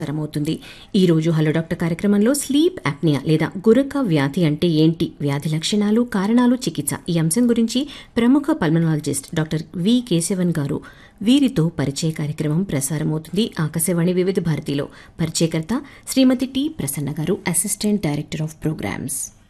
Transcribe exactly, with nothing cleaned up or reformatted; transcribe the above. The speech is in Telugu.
ప్రసారమవుతుంది. ఈ రోజు హలో డాక్టర్ కార్యక్రమంలో స్లీప్ యాప్నియా లేదా గురక వ్యాధి అంటే ఏంటి, వ్యాధి లక్షణాలు, కారణాలు, చికిత్స ఈ అంశం గురించి ప్రముఖ పల్మనాలజిస్ట్ డాక్టర్ వి కేశవన్ గారు వీరితో పరిచయ కార్యక్రమం ప్రసారమవుతుంది. ఆకాశవాణి వివిధ భారతిలో. పరిచయకర్త శ్రీమతి టి ప్రసన్న గారు, అసిస్టెంట్ డైరెక్టర్ ఆఫ్ ప్రోగ్రామ్స్.